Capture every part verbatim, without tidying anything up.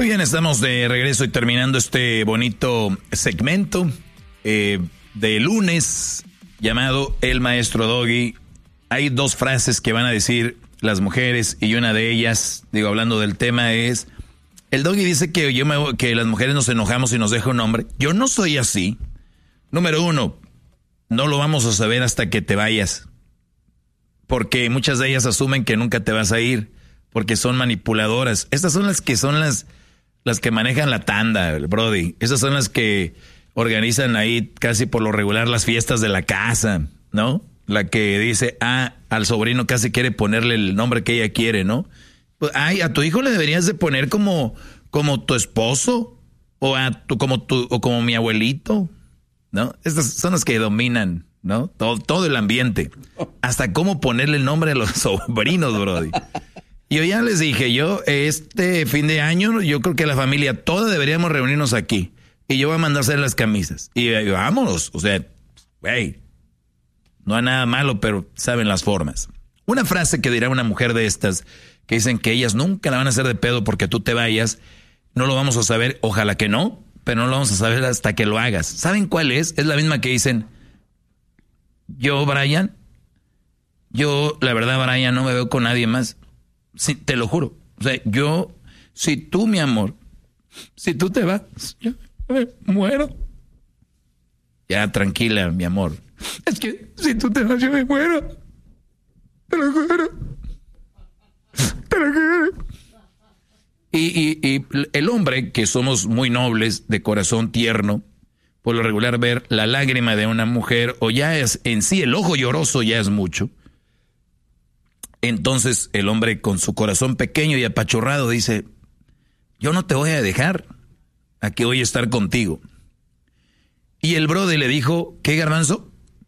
Muy bien, estamos de regreso y terminando este bonito segmento eh, de lunes llamado El Maestro Doggy. Hay dos frases que van a decir las mujeres y una de ellas, digo, hablando del tema es, el Doggy dice que, yo me, que las mujeres nos enojamos y nos deja un hombre. Yo no soy así. Número uno, no lo vamos a saber hasta que te vayas. Porque muchas de ellas asumen que nunca te vas a ir, porque son manipuladoras. Estas son las que son las... Las que manejan la tanda, Brody. Esas son las que organizan ahí casi por lo regular las fiestas de la casa, ¿no? La que dice, ah, al sobrino casi quiere ponerle el nombre que ella quiere, ¿no? Pues, ay, a tu hijo le deberías de poner como, como tu esposo, o a tu, como tu, o como mi abuelito, ¿no? Estas son las que dominan, ¿no? Todo, todo el ambiente. Hasta cómo ponerle el nombre a los sobrinos, Brody. Yo ya les dije, yo este fin de año, yo creo que la familia toda deberíamos reunirnos aquí. Y yo voy a mandar a hacer las camisas. Y, y vámonos, o sea, güey, no hay nada malo, pero saben las formas. Una frase que dirá una mujer de estas, que dicen que ellas nunca la van a hacer de pedo porque tú te vayas, no lo vamos a saber, ojalá que no, pero no lo vamos a saber hasta que lo hagas. ¿Saben cuál es? Es la misma que dicen, yo, Brian, yo, la verdad, Brian, no me veo con nadie más. Sí, te lo juro. O sea, yo, si tú, mi amor, si tú te vas, yo me muero. Ya, tranquila, mi amor. Es que si tú te vas, yo me muero. Te lo juro. Te lo juro. Y, y, y el hombre, que somos muy nobles, de corazón tierno, por lo regular ver la lágrima de una mujer, o ya es en sí el ojo lloroso ya es mucho. Entonces el hombre con su corazón pequeño y apachurrado dice, yo no te voy a dejar, aquí voy a estar contigo. Y el brody le dijo, ¿qué, Garbanzo?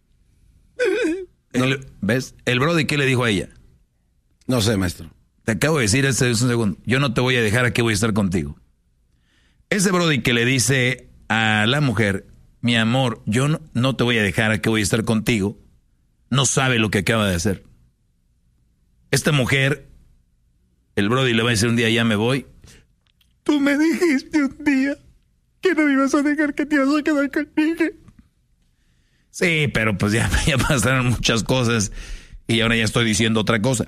¿No le, ¿Ves? El brody, ¿qué le dijo a ella? No sé, maestro. Te acabo de decir hace un segundo, yo no te voy a dejar, aquí voy a estar contigo. Ese brody que le dice a la mujer, mi amor, yo no, no te voy a dejar, aquí voy a estar contigo, no sabe lo que acaba de hacer. Esta mujer, el brody le va a decir un día, ya me voy. Tú me dijiste un día que no me ibas a dejar, que te ibas a quedar conmigo. Sí, pero pues ya, ya pasaron muchas cosas y ahora ya estoy diciendo otra cosa.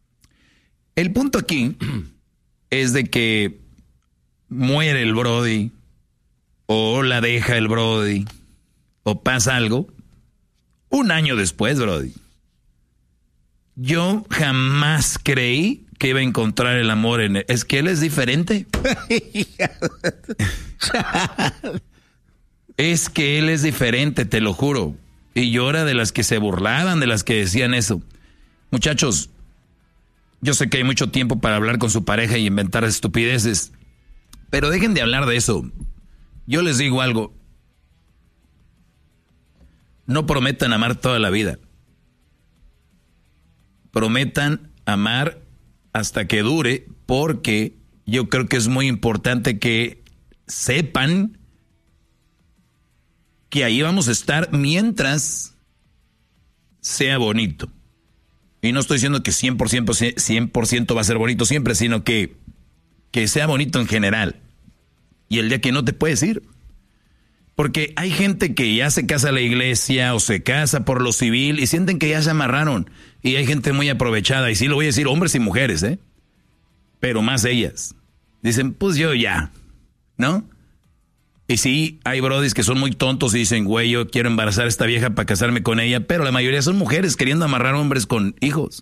El punto aquí es de que muere el brody, o la deja el brody, o pasa algo. Un año después, brody. Yo jamás creí que iba a encontrar el amor en él. Es que él es diferente. Es que él es diferente, te lo juro. Y yo era de las que se burlaban, de las que decían eso. Muchachos, yo sé que hay mucho tiempo para hablar con su pareja y inventar estupideces, pero dejen de hablar de eso. Yo les digo algo. No prometan amar toda la vida. Prometan amar hasta que dure, porque yo creo que es muy importante que sepan que ahí vamos a estar mientras sea bonito. Y no estoy diciendo que cien por ciento, cien por ciento va a ser bonito siempre, sino que, que sea bonito en general. Y el día que no te puedes ir. Porque hay gente que ya se casa a la iglesia o se casa por lo civil y sienten que ya se amarraron. Y hay gente muy aprovechada, y sí lo voy a decir, hombres y mujeres, ¿eh? Pero más ellas. Dicen, pues yo ya, ¿no? Y sí, hay brodis que son muy tontos y dicen, güey, yo quiero embarazar a esta vieja para casarme con ella, pero la mayoría son mujeres queriendo amarrar hombres con hijos.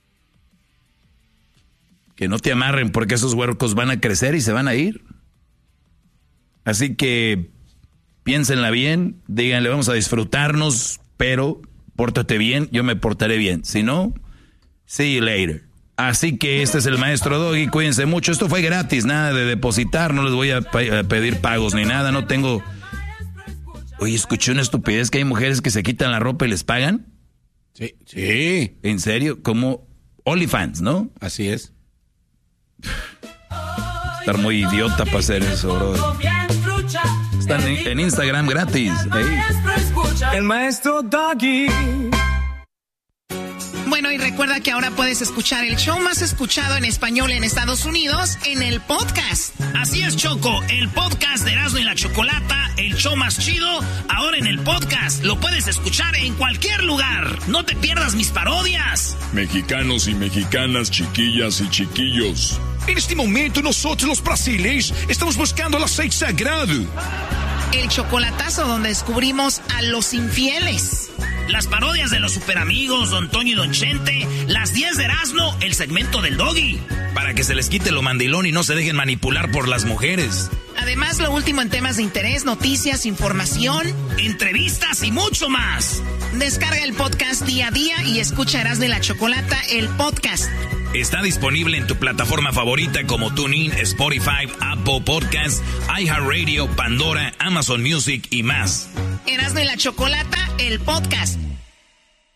Que no te amarren, porque esos huercos van a crecer y se van a ir. Así que piénsenla bien, díganle, vamos a disfrutarnos, pero pórtate bien, yo me portaré bien. Si no, see you later. Así que este es el Maestro Doggy, cuídense mucho. Esto fue gratis, nada de depositar, no les voy a, pa- a pedir pagos ni nada, no tengo... Oye, escuché una estupidez, que hay mujeres que se quitan la ropa y les pagan. Sí, sí. ¿En serio? Como OnlyFans, ¿no? Así es. Estar muy idiota para hacer eso, bro. Están en, en Instagram gratis. Ahí. El Maestro Doggy. Bueno, Bueno, y recuerda que ahora puedes escuchar el show más escuchado en español en Estados Unidos en el podcast. Así es, Choco, el podcast de Erasmo y la Chocolata, el show más chido, ahora en el podcast. Lo puedes escuchar en cualquier lugar. No te pierdas mis parodias. Mexicanos y mexicanas, chiquillas y chiquillos. En este momento nosotros los brasileños estamos buscando el aceite sagrado. El chocolatazo donde descubrimos a los infieles. Las parodias de los superamigos, Don Toño y Don Chente. Las diez de Erasmo, el segmento del Doggy. Para que se les quite lo mandilón y no se dejen manipular por las mujeres. Además, lo último en temas de interés, noticias, información, entrevistas y mucho más. Descarga el podcast día a día y escucha Erasmo y la Chocolata, el podcast. Está disponible en tu plataforma favorita como TuneIn, Spotify, Apple Podcasts, iHeartRadio, Pandora, Amazon Music y más. Erasmo y la Chocolata, el podcast.